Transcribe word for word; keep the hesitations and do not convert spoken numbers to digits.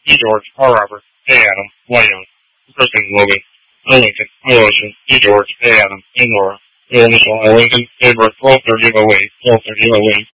E. George, R. Robert, A. Adam, Y. Young, Kristen, Logan, L. Lincoln, O. Ocean, E. George, A. Adam, A. Laura, L. Initial, L. Lincoln, Edward, twelve thirty of oh eight, twelve thirty of oh eight,